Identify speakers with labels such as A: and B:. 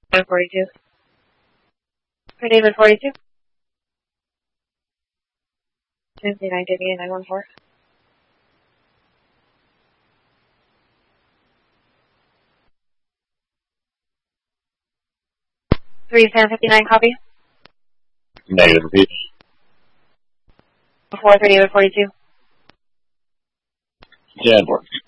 A: 42. For David 42. 59 Divvy 914. 3 San 59 copy.
B: Negative, repeat.
A: 4 for David 42.
B: Jan 42.